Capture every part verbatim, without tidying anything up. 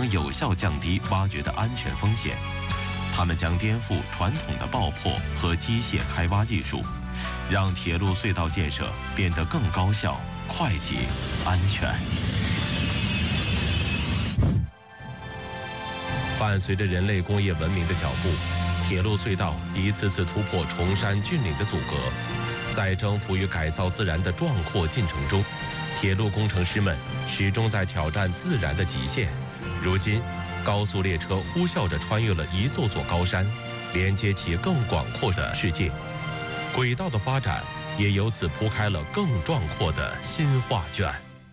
将有效降低挖掘的安全风险。他们将颠覆传统的爆破和机械开挖技术，让铁路隧道建设变得更高效、快捷、安全。伴随着人类工业文明的脚步，铁路隧道一次次突破崇山峻岭的阻隔，在征服与改造自然的壮阔进程中，铁路工程师们始终在挑战自然的极限。如今，高速列车呼啸着穿越了一座座高山，连接起更广阔的世界。轨道的发展也由此铺开了更壮阔的新画卷。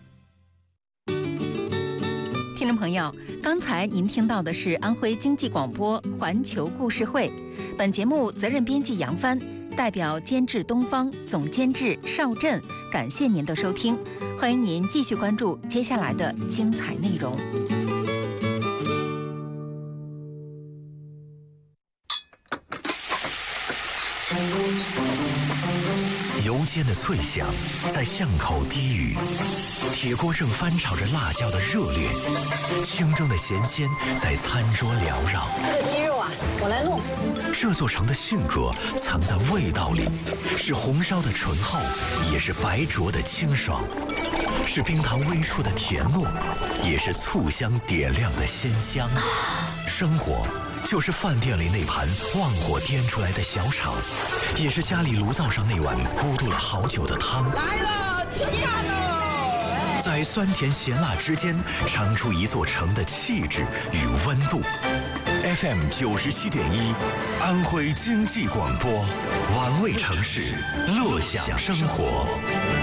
听众朋友，刚才您听到的是安徽经济广播环球故事会，本节目责任编辑杨帆，代表监制东方，总监制邵振，感谢您的收听，欢迎您继续关注接下来的精彩内容。 油煎的脆响在巷口低语，铁锅正翻炒着辣椒的热烈，清蒸的咸鲜在餐桌缭绕。 这个鸡肉啊，我来弄。 这座城的性格藏在味道里，是红烧的醇厚，也是白灼的清爽，是冰糖微出的甜糯，也是醋香点亮的鲜香。生活就是饭店里那盘旺火颠出来的小炒，也是家里炉灶上那碗咕嘟了好久的汤。 来了，吃饭喽！ 在酸甜咸辣之间，尝出一座城的气质与温度。F M 九十七点一，安徽经济广播，玩味城市，乐享生活。